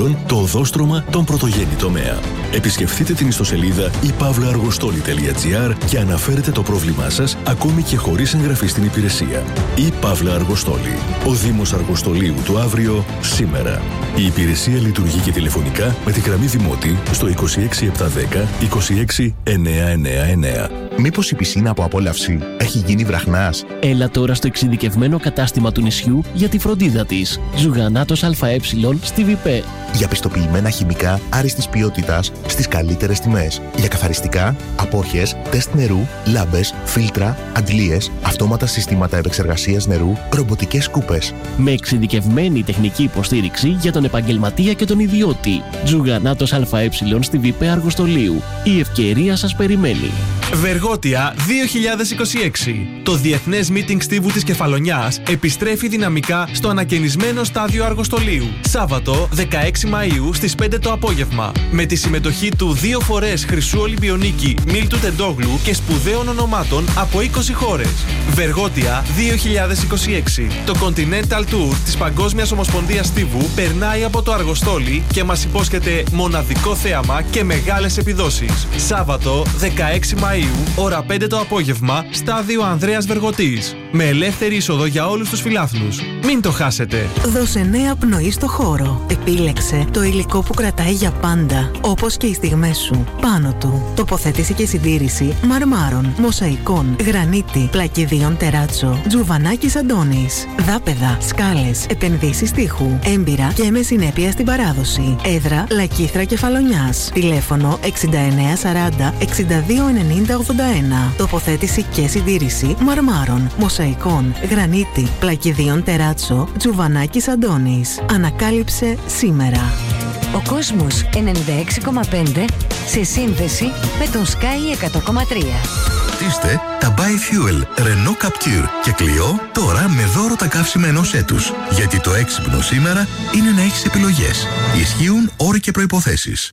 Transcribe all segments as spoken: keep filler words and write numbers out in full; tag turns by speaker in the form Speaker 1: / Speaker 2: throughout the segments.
Speaker 1: το οδόστρωμα, τον πρωτογενή τομέα. Επισκεφτείτε την ιστοσελίδα i pavla argostoli τελεία gr και αναφέρετε το πρόβλημά σας ακόμη και χωρίς εγγραφή στην υπηρεσία. i Pavla Argostoli. Ο Δήμος Αργοστολίου του αύριο, σήμερα. Η υπηρεσία λειτουργεί και τηλεφωνικά με τη γραμμή Δημότη στο είκοσι έξι επτακόσια δέκα είκοσι έξι εννιακόσια ενενήντα εννέα.
Speaker 2: Μήπως η πισίνα από απόλαυση έχει γίνει βραχνάς?
Speaker 3: Έλα τώρα στο εξειδικευμένο κατάστημα του νησιού για τη φροντίδα της. Ζουγανάτος ΑΕ στη ΒΙΠΕ.
Speaker 2: Για πιστοποιημένα χημικά άριστης ποιότητας στις καλύτερες τιμές. Για καθαριστικά, απόρχες, τεστ νερού, λάμπες, φίλτρα, αντλίες, αυτόματα συστήματα επεξεργασίας νερού, ρομποτικές σκούπες.
Speaker 3: Με εξειδικευμένη τεχνική υποστήριξη για τον επαγγελματία και τον ιδιώτη. Ζουγανάτος ΑΕ στη ΒΙΠΕ Αργοστολίου. Η ευκαιρία σας περιμένει.
Speaker 4: Βεργότια δύο χιλιάδες είκοσι έξι. Το Διεθνές Meeting Στίβου της Κεφαλονιάς επιστρέφει δυναμικά στο ανακαινισμένο στάδιο Αργοστολίου. Σάββατο δεκαέξι Μαΐου στις πέντε το απόγευμα. Με τη συμμετοχή του δύο φορές χρυσού Ολυμπιονίκη Μίλτου Τεντόγλου και σπουδαίων ονομάτων από είκοσι χώρες. Βεργότια δύο χιλιάδες είκοσι έξι. Το Continental Tour της Παγκόσμιας Ομοσπονδίας Στίβου περνάει από το Αργοστόλι και μας υπόσχεται μοναδικό θέαμα και μεγάλες επιδόσεις. Σάββατο δεκαέξι Μαΐου, ώρα πέντε το απόγευμα, στάδιο Ανδρέας Βεργοτής. Με ελεύθερη είσοδο για όλους τους φιλάθλους. Μην το χάσετε.
Speaker 5: Δώσε νέα πνοή στο χώρο. Επίλεξε το υλικό που κρατάει για πάντα, όπως και οι στιγμές σου. Πάνω του, τοποθέτηση και συντήρηση μαρμάρων, μοσαϊκών, γρανίτη, πλακιδίων τεράτσο, Τζουβανάκης Αντώνης, δάπεδα, σκάλες, επενδύσεις τείχου, έμπειρα και με συνέπεια στην παράδοση. Έδρα Λακίθρα Κεφαλονιάς. Τηλέφωνο εξήντα εννέα σαράντα εξήντα δύο ενενήντα ογδόντα ένα. Τοποθέτηση και συντήρηση μαρμάρων, μοσαϊκών, γρανίτη, πλακιδίων τεράτσο, Τζουβανάκης Αντώνης. Ανακάλυψε σήμερα.
Speaker 6: Ο κόσμος ενενήντα έξι κόμμα πέντε σε σύνδεση με τον Sky εκατό κόμμα τρία.
Speaker 7: Είστε τα Bi-Fuel Renault Captur και Clio τώρα με δώρο τα καύσιμα ενός έτους. Γιατί το έξυπνο σήμερα είναι να έχεις επιλογές. Ισχύουν όροι και προϋποθέσεις.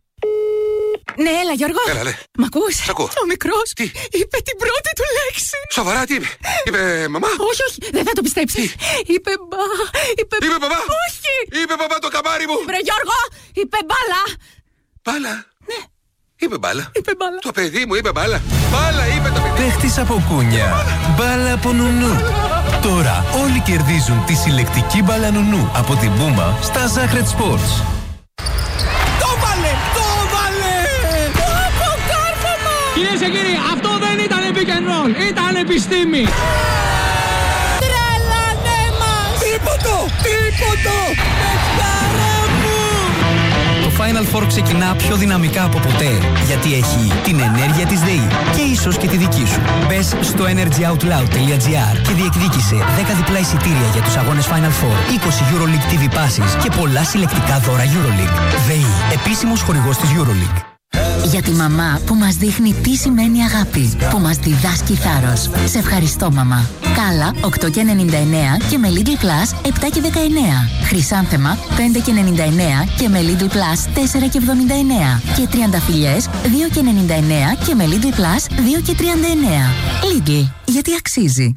Speaker 8: Ναι, έλα Γιώργο.
Speaker 9: Έλα, ναι.
Speaker 8: Μ' ακούς?
Speaker 9: Σ' ακούω.
Speaker 8: Ο μικρός
Speaker 9: Τι?
Speaker 8: είπε την πρώτη του λέξη.
Speaker 9: Σοβαρά, τι είπε? Είπε μαμά?
Speaker 8: Όχι, όχι, δεν θα το πιστέψει. Είπε μπα, είπε...
Speaker 9: Είπε μπαμπά?
Speaker 8: Όχι.
Speaker 9: Είπε μπαμπά το καμάρι μου.
Speaker 8: Βρε Γιώργο, είπε μπάλα.
Speaker 9: Μπάλα?
Speaker 8: Ναι.
Speaker 9: Είπε μπάλα.
Speaker 8: Είπε μπάλα.
Speaker 9: Το παιδί μου είπε μπάλα. Μπάλα είπε το παιδί.
Speaker 10: Παίχτης από κούνια. Μπάλα από νουνού. Τώρα όλοι κερδίζουν τη συλλεκτική μπάλα νουνού από την Πούμα στα Zahret Sports.
Speaker 11: Κυρίες και κύριοι, αυτό δεν ήταν pick and roll, ήταν επιστήμη.
Speaker 8: Τρέλανε μας.
Speaker 11: Τίποτο, τίποτο, παιχτάρα μου.
Speaker 12: Το Final Four ξεκινά πιο δυναμικά από ποτέ, γιατί έχει την ενέργεια της ΔΕΗ και ίσως και τη δική σου. Μπες στο energy out loud τελεία gr και διεκδίκησε δέκα διπλά εισιτήρια για τους αγώνες Final Four, είκοσι EuroLeague τι βι passes και πολλά συλλεκτικά δώρα EuroLeague. ΔΕΗ, επίσημος χορηγός της EuroLeague.
Speaker 13: Για τη μαμά που μας δείχνει τι σημαίνει αγάπη, που μας διδάσκει θάρρος. Σε ευχαριστώ μαμά. Κάλα οκτώ και ενενήντα εννέα και με Lidl Plus επτά και δεκαεννέα. Χρυσάνθεμα πέντε και ενενήντα εννέα και με Lidl Plus τέσσερα και εβδομήντα εννέα. Και τριανταφυλλιές δύο και ενενήντα εννέα και με Lidl Plus δύο και τριάντα εννέα. Lidl, γιατί αξίζει.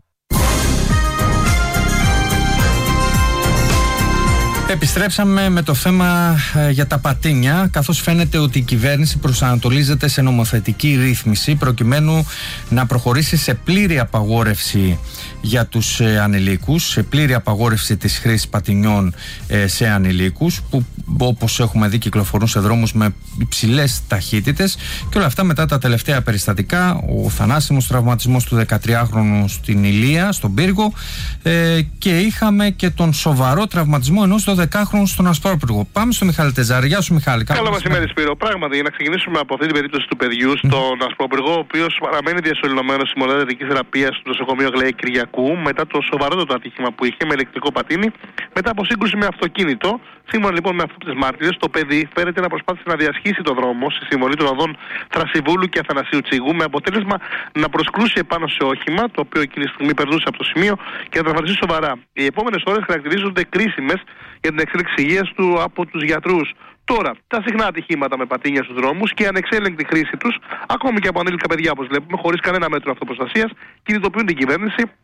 Speaker 14: Επιστρέψαμε με το θέμα ε, για τα πατίνια, καθώς φαίνεται ότι η κυβέρνηση προσανατολίζεται σε νομοθετική ρύθμιση προκειμένου να προχωρήσει σε πλήρη απαγόρευση για τους ε, ανηλίκους, σε πλήρη απαγόρευση της χρήσης πατινιών ε, σε ανηλίκους που, όπως έχουμε δει, κυκλοφορούν σε δρόμους με υψηλές ταχύτητες, και όλα αυτά μετά τα τελευταία περιστατικά, ο θανάσιμος τραυματισμός του δεκατριάχρονου στην Ηλία, στον Πύργο, ε, και είχαμε και τον σοβαρό τραυματισμό ενός δωδεκάχρονου στον Ασπρόπυργο. Πάμε στο Μιχάλη Τεζάρη. Γεια σου, Μιχάλη.
Speaker 15: Καλό μεσημέρι, Σπύρο. Πράγματι, για να ξεκινήσουμε από αυτή την περίπτωση του παιδιού στον mm. Ασπρόπυργο, ο οποίος παραμένει διασωληνωμένος στη μονάδα ειδικής θεραπείας του νοσοκομείου Αγλαία Κυριακού μετά το σοβαρότατο ατύχημα που είχε με ηλεκτρικό πατίνι, μετά από σύγκρουση με αυτοκίνητο. Σύμφωνα λοιπόν με αυτές τις μάρτυρες, το παιδί φέρεται να προσπάθησε να διασχίσει το δρόμο στη συμβολή των οδών Θρασιβούλου και Αθανασίου Τσιγού, με αποτέλεσμα να προσκρούσει επάνω σε όχημα, το οποίο εκείνη τη στιγμή περνούσε από το σημείο, και να τραυματιστεί σοβαρά. Οι επόμενες ώρες χαρακτηρίζονται κρίσιμες για την εξέλιξη υγείας του από τους γιατρούς. Τώρα, τα συχνά ατυχήματα με πατίνια στους δρόμους και η ανεξέλεγκτη χρήση τους, ακόμη και από ανήλικα παιδιά όπως βλέπουμε, χωρίς κανένα μέτρο αυτοπροστασίας, κινητοποιούν την κυβέρνηση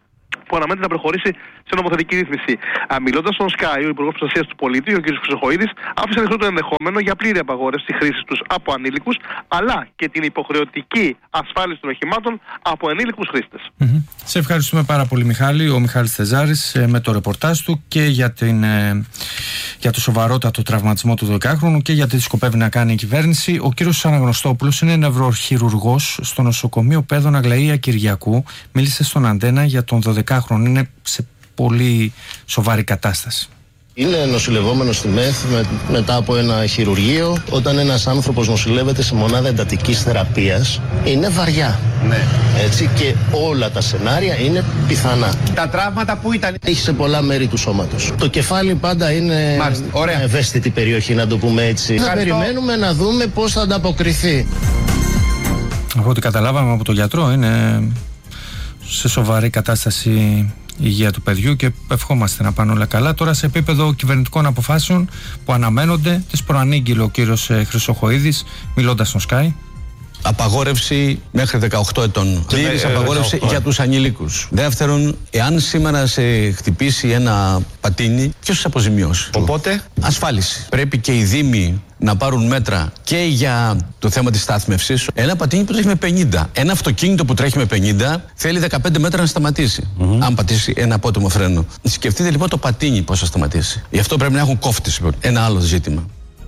Speaker 15: που αναμένεται να προχωρήσει σε νομοθετική ρύθμιση. Μιλώντας στον Sky, ο Υπουργός Προστασίας του Πολίτη, ο κ. Χρυσοχοΐδης, άφησε ανοιχτό το ενδεχόμενο για πλήρη απαγόρευση χρήσης τους από ανήλικους, αλλά και την υποχρεωτική ασφάλιση των οχημάτων από ενήλικους χρήστες.
Speaker 14: Mm-hmm. Σε ευχαριστούμε πάρα πολύ, Μιχάλη. Ο Μιχάλης Θεζάρης με το ρεπορτάζ του και για, την, για το σοβαρότατο τραυματισμό του δωδεκάχρονου και για τι σκοπεύει να κάνει η κυβέρνηση. Ο κύριος Αναγνωστόπουλος είναι νευροχειρουργός στο νοσοκομείο Πέδων Αγλαία Κυριακού. Μίλησε στον Αντένα για τον δωδεκάχρονο. Είναι σε πολύ σοβαρή κατάσταση.
Speaker 16: Είναι νοσηλευόμενος στη ΜΕΘ με, μετά από ένα χειρουργείο. Όταν ένας άνθρωπος νοσηλεύεται σε μονάδα εντατικής θεραπείας, είναι βαριά. Ναι. Έτσι, και όλα τα σενάρια είναι πιθανά.
Speaker 17: Τα τραύματα που ήταν?
Speaker 16: Έχει σε πολλά μέρη του σώματος. Το κεφάλι πάντα είναι μια ευαίσθητη περιοχή, να το πούμε έτσι. Θα περιμένουμε να δούμε πώς θα ανταποκριθεί.
Speaker 14: Από ό,τι καταλάβαμε από τον γιατρό, είναι σε σοβαρή κατάσταση η υγεία του παιδιού και ευχόμαστε να πάνε όλα καλά. Τώρα, σε επίπεδο κυβερνητικών αποφάσεων που αναμένονται, τις προανήγγειλε ο κύριος Χρυσοχοΐδης, μιλώντας στον Sky.
Speaker 18: Απαγόρευση μέχρι δεκαοκτώ ετών. Πλήρης απαγόρευση δεκαοκτώ για τους ανηλίκους. Δεύτερον, εάν σήμερα σε χτυπήσει ένα πατίνι, ποιος θα αποζημιώσει?
Speaker 17: Οπότε,
Speaker 18: ασφάλιση. Πρέπει και οι δήμοι να πάρουν μέτρα και για το θέμα της στάθμευσης. Ένα πατίνι που τρέχει με πενήντα. Ένα αυτοκίνητο που τρέχει με πενήντα θέλει δεκαπέντε μέτρα να σταματήσει. Mm-hmm. Αν πατήσει ένα απότομο φρένο. Σκεφτείτε λοιπόν το πατίνι πώς θα σταματήσει. Γι' αυτό πρέπει να έχουν κόφτης. Ένα άλλο ζήτημα.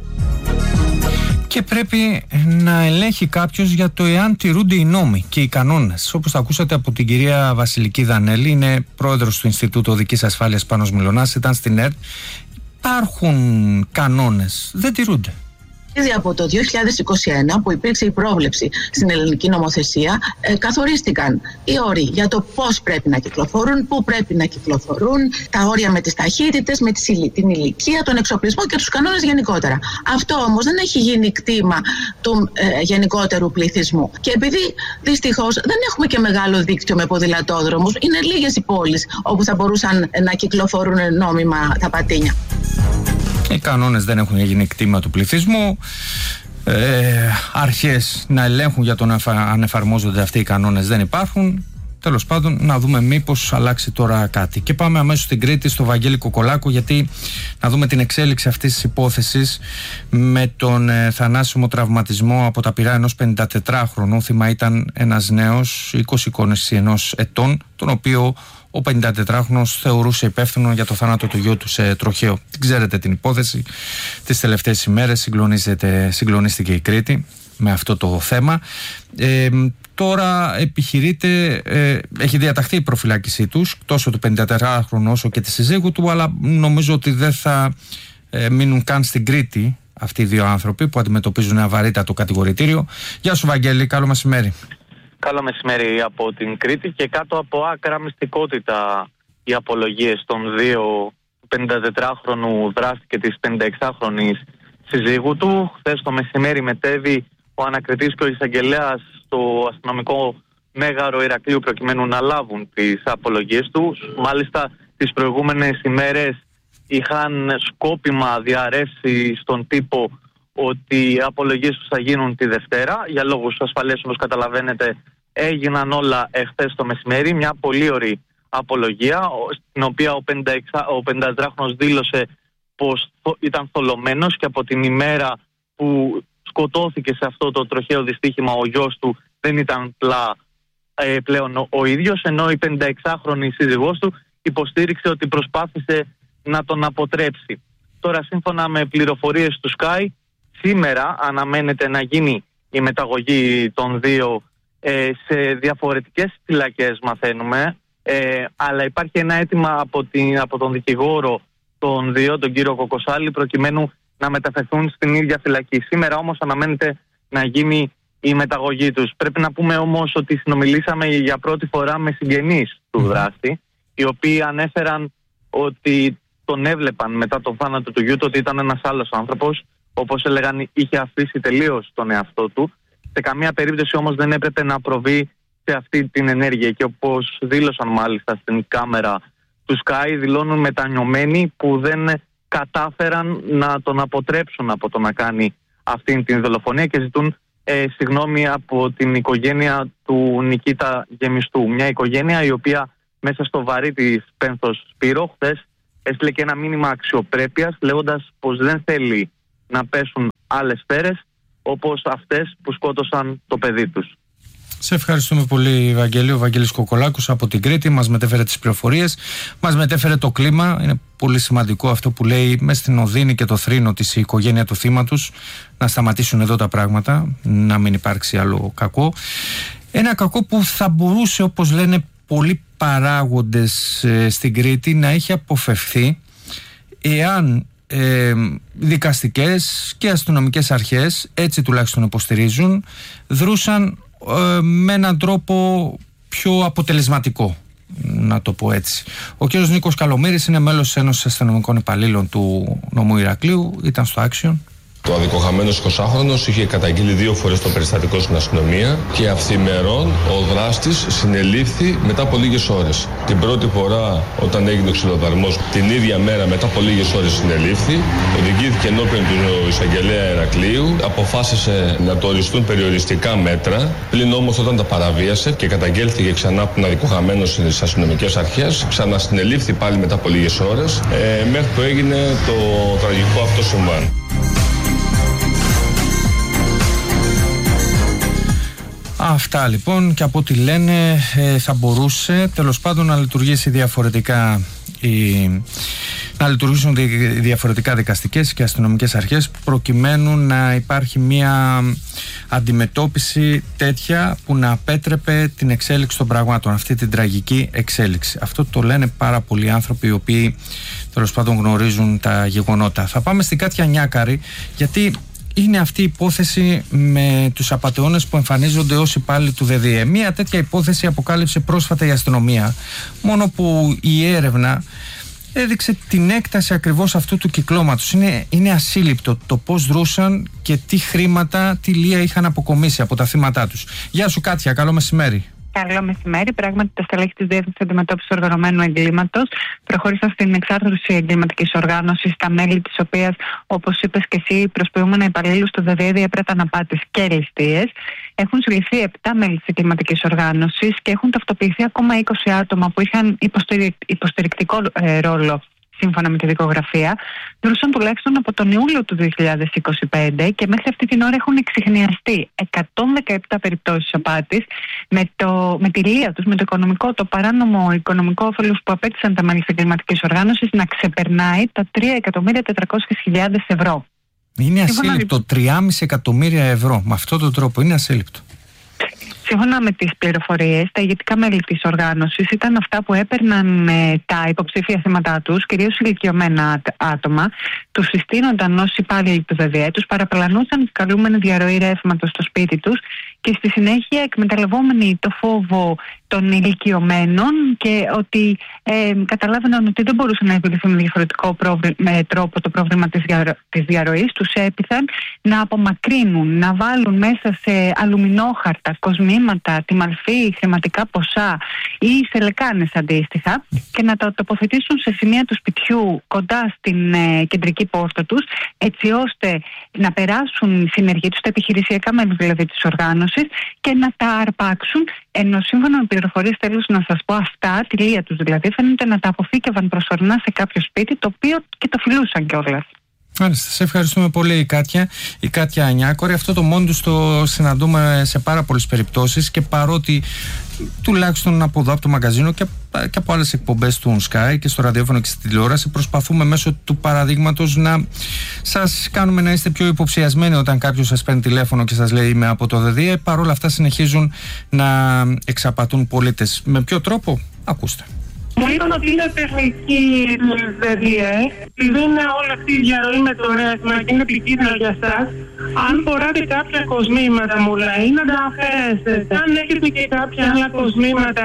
Speaker 14: Και πρέπει να ελέγχει κάποιος για το εάν τηρούνται οι νόμοι και οι κανόνες. Όπως θα ακούσατε από την κυρία Βασιλική Δανέλη, είναι πρόεδρος του Ινστιτούτου Οδικής Ασφάλειας Πάνος Μιλωνάς, ήταν στην ΕΡΤ. Υπάρχουν κανόνες, δεν τηρούνται.
Speaker 19: Ήδη από το δύο χιλιάδες είκοσι ένα που υπήρξε η πρόβλεψη στην ελληνική νομοθεσία, ε, καθορίστηκαν οι όροι για το πώς πρέπει να κυκλοφορούν, πού πρέπει να κυκλοφορούν, τα όρια με τις ταχύτητες, με τις, την ηλικία, τον εξοπλισμό και τους κανόνες γενικότερα. Αυτό όμως δεν έχει γίνει κτήμα του ε, γενικότερου πληθυσμού. Και επειδή δυστυχώς δεν έχουμε και μεγάλο δίκτυο με ποδηλατόδρομους, είναι λίγες οι πόλεις όπου θα μπορούσαν να κυκλοφορούν νόμιμα τα πατίνια.
Speaker 14: Οι κανόνες δεν έχουν γίνει κτήμα του πληθυσμού. Ε, αρχές να ελέγχουν για το αν εφαρμόζονται αυτοί οι κανόνες δεν υπάρχουν. Τέλος πάντων, να δούμε μήπως αλλάξει τώρα κάτι. Και πάμε αμέσως στην Κρήτη, στο Βαγγέλη Κοκολάκο, γιατί να δούμε την εξέλιξη αυτής της υπόθεσης με τον ε, θανάσιμο τραυματισμό από τα πυρά ενός πενηντατετράχρονου. Θύμα ήταν ένας νέος είκοσι είκοσι ένα ετών, τον οποίο ο πενηντατετράχρονος θεωρούσε υπεύθυνο για το θάνατο του γιού του σε τροχαίο. Την ξέρετε την υπόθεση. Τις τελευταίες ημέρες συγκλονίστηκε η Κρήτη με αυτό το θέμα. Ε, τώρα επιχειρείται, ε, έχει διαταχθεί η προφυλάκησή τους, τόσο του πενηντατετράχρονου όσο και της συζύγου του, αλλά νομίζω ότι δεν θα ε, μείνουν καν στην Κρήτη αυτοί οι δύο άνθρωποι που αντιμετωπίζουν ένα βαρύτατο κατηγορητήριο. Γεια σου Βαγγέλη, καλό μεσημέρι.
Speaker 20: Καλό μεσημέρι από την Κρήτη. Και κάτω από άκρα μυστικότητα οι απολογίες των δύο, του πενηντατετράχρονου δράστη και της πενηνταεξάχρονης συζύγου του. Χθες το μεσημέρι μετέβη ο ανακριτής και ο εισαγγελέας στο αστυνομικό μέγαρο Ηρακλείου προκειμένου να λάβουν τις απολογίες του. Μάλιστα τις προηγούμενες ημέρες είχαν σκόπιμα διαρρεύσει στον τύπο ότι οι απολογίες τους θα γίνουν τη Δευτέρα. Για λόγους ασφαλείας, όπως καταλαβαίνετε, έγιναν όλα εχθές το μεσημέρι. Μια πολύ ωραία απολογία, στην οποία ο πενηντατετράχρονος δήλωσε πως ήταν θολωμένος και από την ημέρα που σκοτώθηκε σε αυτό το τροχαίο δυστύχημα ο γιος του δεν ήταν πλά, ε, πλέον ο, ο ίδιος, ενώ η πενηνταεξάχρονη σύζυγός του υποστήριξε ότι προσπάθησε να τον αποτρέψει. Τώρα, σύμφωνα με πληροφορίες του Sky, σήμερα αναμένεται να γίνει η μεταγωγή των δύο ε, σε διαφορετικές φυλακές, μαθαίνουμε, ε, αλλά υπάρχει ένα αίτημα από, την, από τον δικηγόρο των δύο, τον κύριο Κοκοσάλη, προκειμένου να μεταφερθούν στην ίδια φυλακή. Σήμερα όμως αναμένεται να γίνει η μεταγωγή τους. Πρέπει να πούμε όμως ότι συνομιλήσαμε για πρώτη φορά με συγγενείς του δράστη, οι οποίοι ανέφεραν ότι τον έβλεπαν μετά τον θάνατο του γιού του, ότι ήταν ένας άλλος άνθρωπος. Όπως έλεγαν, είχε αφήσει τελείως τον εαυτό του. Σε καμία περίπτωση όμως δεν έπρεπε να προβεί σε αυτή την ενέργεια. Και όπως δήλωσαν μάλιστα στην κάμερα του Sky, δηλώνουν μετανιωμένοι που δεν κατάφεραν να τον αποτρέψουν από το να κάνει αυτή την δολοφονία και ζητούν ε, συγγνώμη από την οικογένεια του Νικήτα Γεμιστού. Μια οικογένεια η οποία μέσα στο βαρύ της πένθος Σπύρο, χθες έστειλε και ένα μήνυμα αξιοπρέπειας, λέγοντας πως δεν θέλει να πέσουν άλλες σφαίρες όπως αυτές που σκότωσαν το παιδί τους.
Speaker 14: Σε ευχαριστούμε πολύ, Βαγγέλη. Ο Βαγγέλης Κοκολάκος από την Κρήτη μας μετέφερε τις πληροφορίες, μας μετέφερε το κλίμα. Είναι πολύ σημαντικό αυτό που λέει μες στην οδύνη και το θρήνο της η οικογένεια του θύματος, να σταματήσουν εδώ τα πράγματα, να μην υπάρξει άλλο κακό. Ένα κακό που θα μπορούσε, όπως λένε πολλοί παράγοντες ε, στην Κρήτη, να έχει αποφευθεί εάν ε, δικαστικές και αστυνομικές αρχές, έτσι τουλάχιστον υποστηρίζουν, δρούσαν ε, με έναν τρόπο πιο αποτελεσματικό, να το πω έτσι. Ο κ. Νίκος Καλομήρης είναι μέλος της Ένωσης Αστυνομικών Υπαλλήλων του νομού Ηρακλείου, ήταν στο Action.
Speaker 17: Το αδικοχαμένος εικοσάχρονος είχε καταγγείλει δύο φορές το περιστατικό στην αστυνομία και αυθημερών ο δράστης συνελήφθη μετά από λίγες ώρες. Την πρώτη φορά, όταν έγινε ο ξυλοδαρμός, την ίδια μέρα μετά από λίγες ώρες συνελήφθη, οδηγήθηκε ενώπιον του εισαγγελέα Ηρακλείου, αποφάσισε να το οριστούν περιοριστικά μέτρα, πλην όμως όταν τα παραβίασε και καταγγέλθηκε ξανά από τον αδικοχαμένο στις αστυνομικές αρχές, ξανασυνελήφθη πάλι μετά από λίγες ώρες, ε, μέχρι που έγινε το τραγικό αυτό συμβάν.
Speaker 14: Αυτά λοιπόν, και από ό,τι λένε ε, θα μπορούσε τέλος πάντων να λειτουργήσει διαφορετικά η, να λειτουργήσουν διαφορετικά δικαστικές και αστυνομικές αρχές, προκειμένου να υπάρχει μια αντιμετώπιση τέτοια που να απέτρεπε την εξέλιξη των πραγμάτων, αυτή την τραγική εξέλιξη. Αυτό το λένε πάρα πολλοί άνθρωποι οι οποίοι τέλος πάντων γνωρίζουν τα γεγονότα. Θα πάμε στην Κάτια Νιάκαρη, γιατί είναι αυτή η υπόθεση με τους απατεώνες που εμφανίζονται ως υπάλληλοι του ΔΔΕ. Μία τέτοια υπόθεση αποκάλυψε πρόσφατα η αστυνομία, μόνο που η έρευνα έδειξε την έκταση ακριβώς αυτού του κυκλώματος. Είναι, είναι ασύλληπτο το πώς δρούσαν και τι χρήματα, τι λία είχαν αποκομίσει από τα θύματά τους. Γεια σου Κάτια, καλό μεσημέρι.
Speaker 21: Καλό μεσημέρι. Πράγματι, τα στελέχη της Διεύθυνσης Αντιμετώπισης Οργανωμένου Εγκλήματος προχώρησαν στην εξάρθρωση εγκληματικής οργάνωσης, τα μέλη της οποίας, όπως είπες και εσύ, προσποιούμενα υπαλλήλους του ΔΔΕ διέπραταν απάτες και ληστείες. Έχουν συλληφθεί επτά μέλη της εγκληματικής οργάνωσης και έχουν ταυτοποιηθεί ακόμα είκοσι άτομα που είχαν υποστηρικτικό ε, ρόλο. Σύμφωνα με τη δικογραφία, δρούσαν τουλάχιστον από τον Ιούλιο του δύο χιλιάδες είκοσι πέντε και μέχρι αυτή την ώρα έχουν εξιχνιαστεί εκατόν δεκαεπτά περιπτώσεις απάτης, με, το, με τη λία τους, με το οικονομικό, το παράνομο οικονομικό όφελος που απέτυσαν τα μέλη της εγκληματικής οργάνωσης να ξεπερνάει τα τρία εκατομμύρια τετρακόσιες χιλιάδες ευρώ.
Speaker 14: Είναι ασύλληπτο, με... τρία κόμμα πέντε εκατομμύρια ευρώ. Με αυτόν τον τρόπο είναι ασύλληπτο.
Speaker 21: Σύμφωνα με τις πληροφορίες, τα ηγετικά μέλη της οργάνωσης ήταν αυτά που έπαιρναν ε, τα υποψήφια θύματά τους, κυρίως ηλικιωμένα άτομα, τους συστήνονταν ως υπάλληλοι του ΔΔΕ, τους παραπλανούσαν τις καλούμενη διαρροή ρεύματος στο σπίτι τους και στη συνέχεια, εκμεταλλευόμενοι το φόβο των ηλικιωμένων και ότι ε, καταλάβαιναν ότι δεν μπορούσαν να επιληθούν με διαφορετικό πρόβλημα, με τρόπο το πρόβλημα της, διαρρο... της διαρροής, τους έπειθαν να απομακρύνουν, να βάλουν μέσα σε αλουμινόχαρτα, κοσμήματα, τιμαλφή, χρηματικά ποσά ή σε λεκάνες αντίστοιχα και να τα τοποθετήσουν σε σημεία του σπιτιού κοντά στην ε, κεντρική πόρτα τους, έτσι ώστε να περάσουν συνεργοί τους, τα επιχειρησιακά μέλη δηλαδή της οργάνωσης, και να τα αρπάξουν, ενώ σύμφωνα με πληροφορίες, θέλω να σας πω, αυτά, τη λία τους δηλαδή, φαίνεται να τα αποθήκευαν προσωρινά σε κάποιο σπίτι, το οποίο και το φιλούσαν κιόλας.
Speaker 14: Μάλιστα, σε ευχαριστούμε πολύ η Κάτια, η Κάτια Νιάκαρη. Αυτό το μόνο του το συναντούμε σε πάρα πολλές περιπτώσεις, και παρότι τουλάχιστον από εδώ από το μαγκαζίνο και, και από άλλες εκπομπές του Sky και στο ραδιόφωνο και στη τηλεόραση προσπαθούμε μέσω του παραδείγματος να σας κάνουμε να είστε πιο υποψιασμένοι όταν κάποιος σας παίρνει τηλέφωνο και σας λέει είμαι από το ΔΔΕ. Παρόλα αυτά συνεχίζουν να εξαπατούν πολίτες. Με ποιο τρόπο? Ακούστε.
Speaker 22: Μου είπαν ότι είναι τεχνική ΔΔΕ, επειδή είναι όλη αυτή η διαρροή με το ρεύμα και είναι επικίνδυνο για εσάς. Αν φοράτε κάποια κοσμήματα, μου λέει, να τα αφαιρέσετε. Αν έχετε και κάποια άλλα κοσμήματα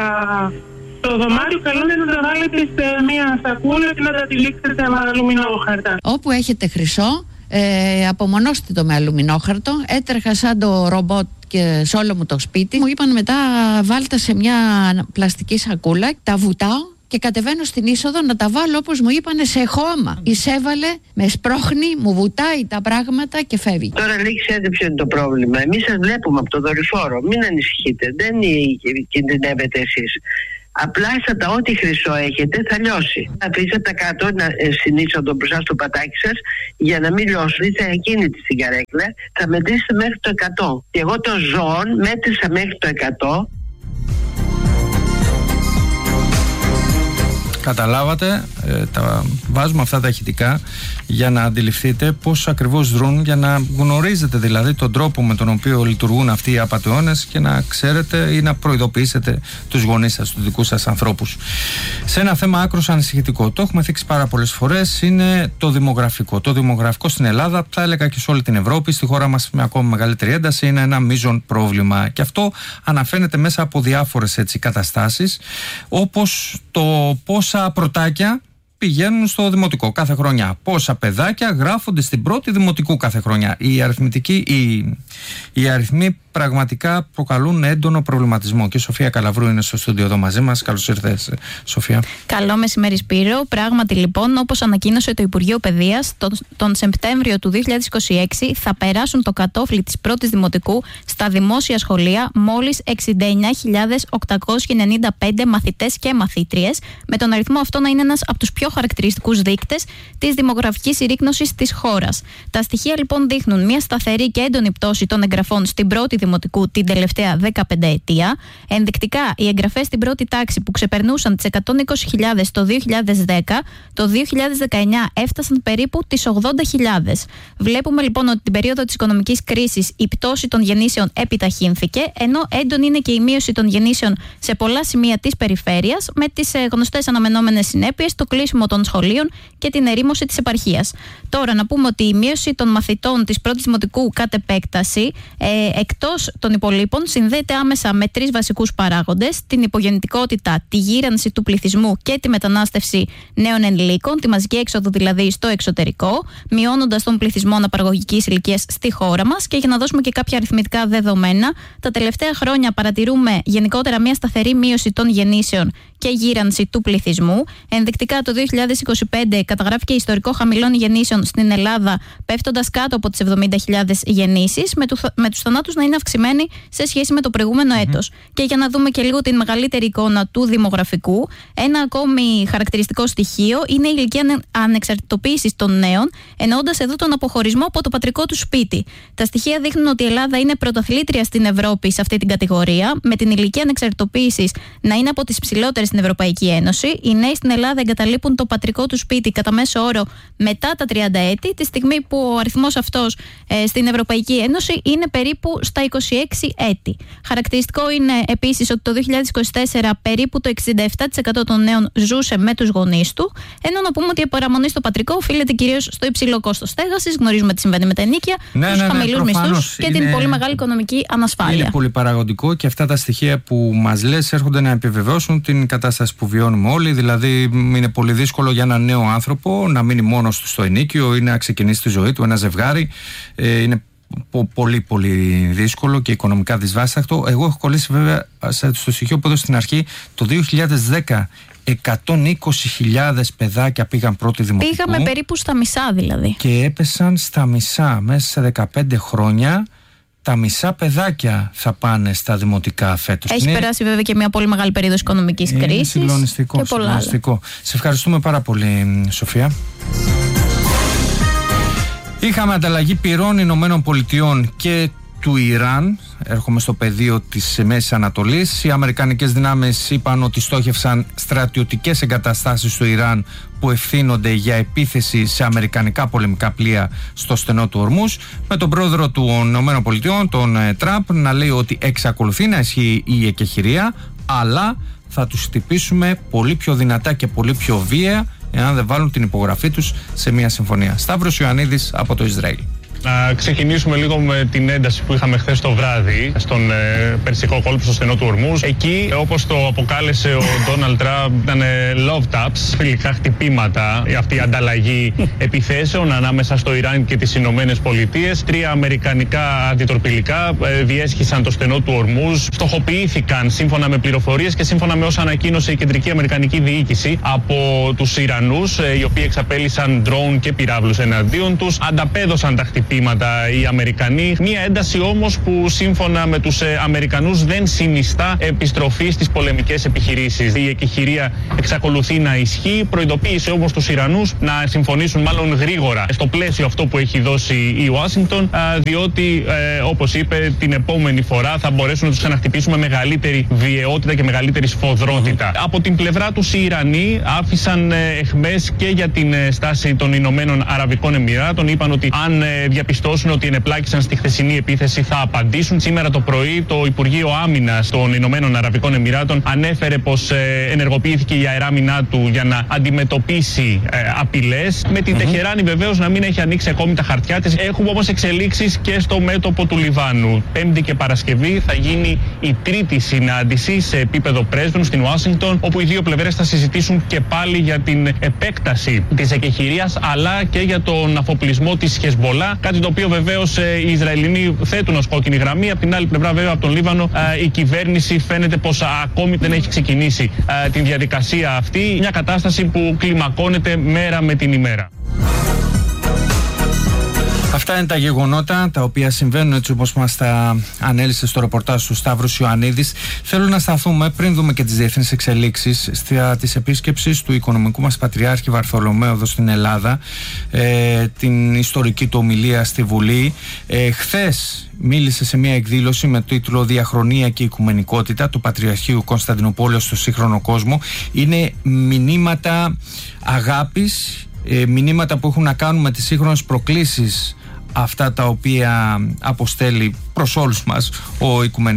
Speaker 22: στο δωμάτιο, καλό είναι να τα βάλετε σε μία σακούλα και να τα τυλίξετε με αλουμινόχαρτα.
Speaker 23: Όπου έχετε χρυσό, ε, απομονώστε το με αλουμινόχαρτο. Έτρεχα σαν το ρομπότ και σε όλο μου το σπίτι. Μου είπαν μετά βάλτε σε μια πλαστική σακούλα, τα βουτάω και κατεβαίνω στην είσοδο να τα βάλω όπως μου είπανε σε χώμα. Εισέβαλε, με σπρώχνει, μου βουτάει τα πράγματα και φεύγει.
Speaker 24: Τώρα λέξτε ποιο είναι το πρόβλημα. Εμείς σας βλέπουμε από το δορυφόρο. Μην ανησυχείτε. Δεν κινδυνεύετε εσείς. Απλά σαν τα ό,τι χρυσό έχετε θα λιώσει. Αφήστε τα κάτω να συνήσονται μπροστά στο πατάκι σας για να μην λιώσουν. Είστε ακίνητη στην καρέκλα, θα μετρήσετε μέχρι το εκατό. Και εγώ το ζώων μέτρησα μέχρι το εκατό.
Speaker 14: Καταλάβατε, ε, τα βάζουμε αυτά τα ηχητικά για να αντιληφθείτε πώς ακριβώς δρούν, για να γνωρίζετε δηλαδή τον τρόπο με τον οποίο λειτουργούν αυτοί οι απατεώνες και να ξέρετε ή να προειδοποιήσετε τους γονείς σας, τους δικούς σας ανθρώπους. Σε ένα θέμα άκρως ανησυχητικό, το έχουμε θίξει πάρα πολλές φορές, είναι το δημογραφικό. Το δημογραφικό στην Ελλάδα, θα έλεγα και σε όλη την Ευρώπη, στη χώρα μας με ακόμα μεγαλύτερη ένταση, είναι ένα μείζον πρόβλημα. Και αυτό αναφέρεται μέσα από διάφορες έτσι, καταστάσεις, όπως το πόσα πρωτάκια πηγαίνουν στο δημοτικό κάθε χρονιά. Πόσα παιδάκια γράφονται στην πρώτη δημοτικού κάθε χρονιά. Οι αριθμητικοί, οι, οι αριθμοί πραγματικά προκαλούν έντονο προβληματισμό. Και η Σοφία Καλαβρού είναι στο στούντιο εδώ μαζί μας. Καλώς ήρθες, Σοφία.
Speaker 1: Καλό μεσημέρι, Σπύρο. Πράγματι, λοιπόν, όπως ανακοίνωσε το Υπουργείο Παιδείας, τον, τον Σεπτέμβριο του δύο χιλιάδες είκοσι έξι θα περάσουν το κατόφλι της πρώτης δημοτικού στα δημόσια σχολεία μόλις εξήντα εννιά χιλιάδες οκτακόσιοι ενενήντα πέντε μαθητές και μαθήτριες, με τον αριθμό αυτό να είναι ένας από τους πιο χαρακτηριστικούς δείκτες της δημογραφικής συρρίκνωσης της χώρας. Τα στοιχεία λοιπόν δείχνουν μια σταθερή και έντονη πτώση των εγγραφών στην πρώτη δημοτικού την τελευταία δεκαπέντε ετία. Ενδεικτικά, οι εγγραφές στην πρώτη τάξη που ξεπερνούσαν τις εκατόν είκοσι χιλιάδες το δύο χιλιάδες δέκα, το δύο χιλιάδες δεκαεννιά έφτασαν περίπου τις ογδόντα χιλιάδες. Βλέπουμε λοιπόν ότι την περίοδο της οικονομικής κρίσης η πτώση των γεννήσεων επιταχύνθηκε, ενώ έντονη είναι και η μείωση των γεννήσεων σε πολλά σημεία της περιφέρειας, με τις γνωστές αναμενόμενες συνέπειες, το κλείσιμο των σχολείων και την ερήμωση της επαρχίας. Τώρα, να πούμε ότι η μείωση των μαθητών της πρώτης δημοτικού κατ' επέκταση, ε, εκτός των υπολείπων, συνδέεται άμεσα με τρεις βασικούς παράγοντες: την υπογεννητικότητα, τη γύρανση του πληθυσμού και τη μετανάστευση νέων ενηλίκων, τη μαζική έξοδο δηλαδή στο εξωτερικό, μειώνοντας τον πληθυσμό αναπαραγωγικής ηλικίας στη χώρα μας. Και για να δώσουμε και κάποια αριθμητικά δεδομένα, τα τελευταία χρόνια παρατηρούμε γενικότερα μια σταθερή μείωση των γεννήσεων και γύρανση του πληθυσμού. Ενδεικτικά, το δύο χιλιάδες είκοσι πέντε καταγράφηκε ιστορικό χαμηλών γεννήσεων στην Ελλάδα, πέφτοντας κάτω από τις εβδομήντα χιλιάδες γεννήσεις, με, του, με τους θανάτους να είναι αυξημένοι σε σχέση με το προηγούμενο mm-hmm. έτος. Και για να δούμε και λίγο την μεγαλύτερη εικόνα του δημογραφικού, ένα ακόμη χαρακτηριστικό στοιχείο είναι η ηλικία ανεξαρτητοποίησης των νέων, εννοώντας εδώ τον αποχωρισμό από το πατρικό του σπίτι. Τα στοιχεία δείχνουν ότι η Ελλάδα είναι πρωταθλήτρια στην Ευρώπη σε αυτή την κατηγορία, με την ηλικία ανεξαρτητοποίησης να είναι από τις ψηλότερες στην Ευρωπαϊκή Ένωση. Οι νέοι στην Ελλάδα εγκαταλείπουν το πατρικό του σπίτι κατά μέσο όρο μετά τα τριάντα έτη, τη στιγμή που ο αριθμός αυτός ε, στην Ευρωπαϊκή Ένωση είναι περίπου στα είκοσι έξι έτη. Χαρακτηριστικό είναι επίσης ότι το δύο χιλιάδες είκοσι τέσσερα περίπου το εξήντα επτά τοις εκατό των νέων ζούσε με τους γονείς του, ενώ να πούμε ότι η παραμονή στο πατρικό οφείλεται κυρίως στο υψηλό κόστος στέγασης. Γνωρίζουμε τι συμβαίνει με τα ενοίκια,
Speaker 14: ναι,
Speaker 1: τους
Speaker 14: ναι, ναι,
Speaker 1: χαμηλούς μισθούς και
Speaker 14: είναι...
Speaker 1: την πολύ μεγάλη οικονομική ανασφάλεια.
Speaker 14: Είναι πολύ παραγωγικό και αυτά τα στοιχεία που μας λες έρχονται να επιβεβαιώσουν την κατάσταση που βιώνουμε όλοι. Δηλαδή, είναι πολύ δύσκολο για έναν νέο άνθρωπο να μείνει μόνος του στο ενοίκιο ή να ξεκινήσει τη ζωή του, ένα ζευγάρι. Ε, είναι πολύ πολύ δύσκολο και οικονομικά δυσβάσταχτο. Εγώ έχω κολλήσει βέβαια στο στοιχείο που έδωσε στην αρχή, το δύο χιλιάδες δέκα εκατόν είκοσι χιλιάδες παιδάκια πήγαν πρώτη δημοτικού.
Speaker 1: Πήγαμε περίπου στα μισά δηλαδή.
Speaker 14: Και έπεσαν στα μισά μέσα σε δεκαπέντε χρόνια. Τα μισά παιδάκια θα πάνε στα δημοτικά φέτος.
Speaker 1: Έχει είναι... περάσει βέβαια και μια πολύ μεγάλη περίοδος οικονομικής
Speaker 14: είναι
Speaker 1: κρίσης.
Speaker 14: Συγκλονιστικό,
Speaker 1: και πολλά
Speaker 14: συγκλονιστικό. Σε ευχαριστούμε πάρα πολύ, Σοφία. Είχαμε ανταλλαγή πυρών Ηνωμένων Πολιτειών και του Ιράν. Έρχομαι στο πεδίο της Μέσης Ανατολής. Οι αμερικανικές δυνάμεις είπαν ότι στόχευσαν στρατιωτικές εγκαταστάσεις του Ιράν που ευθύνονται για επίθεση σε αμερικανικά πολεμικά πλοία στο στενό του Ορμούζ, με τον πρόεδρο των ΗΠΑ, τον Τραμπ, να λέει ότι εξακολουθεί να ισχύει η εκεχηρία, αλλά θα τους χτυπήσουμε πολύ πιο δυνατά και πολύ πιο βία εάν δεν βάλουν την υπογραφή τους σε μια συμφωνία. Σταύρος Ιωαννίδης από το Ισραήλ.
Speaker 2: Να ξεκινήσουμε λίγο με την ένταση που είχαμε χθες το βράδυ στον ε, Περσικό κόλπο, στο στενό του Ορμούζ. Εκεί, όπως το αποκάλεσε ο Ντόναλντ Τραμπ, ήταν ε, love taps, φιλικά χτυπήματα, αυτή η ανταλλαγή επιθέσεων ανάμεσα στο Ιράν και τις Ηνωμένες Πολιτείες. Τρία αμερικανικά αντιτορπιλικά ε, διέσχισαν το στενό του Ορμούζ. Στοχοποιήθηκαν σύμφωνα με πληροφορίες και σύμφωνα με όσα ανακοίνωσε η κεντρική αμερικανική διοίκηση από τους Ιρανούς, ε, οι οποίοι εξαπέλυσαν ντρόουν και πυράβλους εναντίον τους. Ανταπέδωσαν τα χτυπήματα χτυπήματα οι Αμερικανοί. Μία ένταση όμως που σύμφωνα με τους ε, Αμερικανούς δεν συνιστά επιστροφή στις πολεμικές επιχειρήσεις. Η εκεχηρία εξακολουθεί να ισχύει, προειδοποίησε όμως τους Ιρανούς να συμφωνήσουν μάλλον γρήγορα στο πλαίσιο αυτό που έχει δώσει η Ουάσιγκτον, διότι ε, όπως είπε την επόμενη φορά θα μπορέσουν να τους ξαναχτυπήσουν με μεγαλύτερη βιαιότητα και μεγαλύτερη σφοδρότητα. Mm-hmm. Από την πλευρά τους οι Ιρανοί άφησαν ε, εχμές και για την ε, στάση των Ηνωμένων Αραβικών Εμιράτων. Είπαν ότι αν ε, διαπιστώσουν ότι ενεπλάκησαν στη χθεσινή επίθεση θα απαντήσουν. Σήμερα το πρωί το Υπουργείο Άμυνας των Ηνωμένων Αραβικών Εμιράτων ανέφερε πως ε, ενεργοποιήθηκε η αεράμινά του για να αντιμετωπίσει ε, απειλές. Με την mm-hmm. Τεχεράνη βεβαίως να μην έχει ανοίξει ακόμη τα χαρτιά της. Έχουμε όμως εξελίξεις και στο μέτωπο του Λιβάνου. Πέμπτη και Παρασκευή θα γίνει η τρίτη συνάντηση σε επίπεδο πρέσβων στην Ουάσιγκτον, όπου οι δύο πλευρές θα συζητήσουν και πάλι για την επέκταση της εκεχηρίας αλλά και για τον αφοπλισμό της Χεσμολά. Κάτι το οποίο βεβαίως οι Ισραηλινοί θέτουν ως κόκκινη γραμμή. Από την άλλη πλευρά, βέβαια, από τον Λίβανο, η κυβέρνηση φαίνεται πως ακόμη δεν έχει ξεκινήσει την διαδικασία αυτή. Μια κατάσταση που κλιμακώνεται μέρα με την ημέρα.
Speaker 14: Αυτά είναι τα γεγονότα τα οποία συμβαίνουν έτσι όπως μας τα ανέλησε στο ρεπορτάζ του Σταύρος Ιωαννίδης. Θέλω να σταθούμε πριν δούμε και τις διεθνείς εξελίξεις της επίσκεψης του οικονομικού μας Πατριάρχη Βαρθολομαίου εδώ στην Ελλάδα, ε, την ιστορική του ομιλία στη Βουλή. Ε, χθες μίλησε σε μια εκδήλωση με τίτλο «Διαχρονία και Οικουμενικότητα» του Πατριαρχείου Κωνσταντινουπόλεως στο σύγχρονο κόσμο. Είναι μηνύματα αγάπης, ε, μηνύματα που έχουν να κάνουν με τις σύγχρονες προκλήσεις, αυτά τα οποία αποστέλει προς όλους μας ο Οικουμενικός